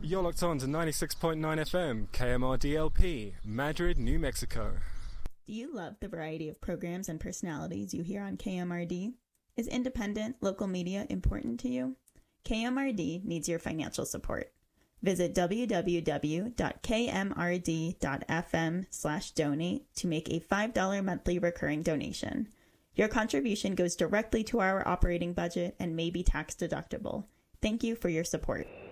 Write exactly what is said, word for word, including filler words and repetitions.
You're locked on to ninety-six point nine F M, K M R D L P, Madrid, New Mexico. Do you love the variety of programs and personalities you hear on K M R D? Is independent, local media important to you? K M R D needs your financial support. Visit w w w dot k m r d dot f m slash donate to make a five dollars monthly recurring donation. Your contribution goes directly to our operating budget and may be tax deductible. Thank you for your support.